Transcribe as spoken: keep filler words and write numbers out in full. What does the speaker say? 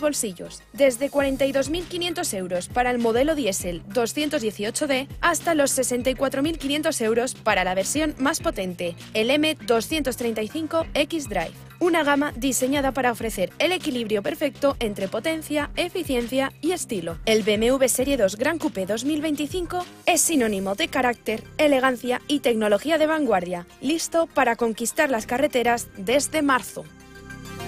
bolsillos, desde cuarenta y dos mil quinientos euros para el modelo diésel doscientos dieciocho D hasta los sesenta y cuatro mil quinientos euros para la versión más potente, el M doscientos treinta y cinco X-Drive. Una gama diseñada para ofrecer el equilibrio perfecto entre potencia, eficiencia y estilo. El B M W Serie dos Gran Coupé dos mil veinticinco es sinónimo de carácter, elegancia y tecnología de vanguardia, listo para conquistar las carreteras desde marzo.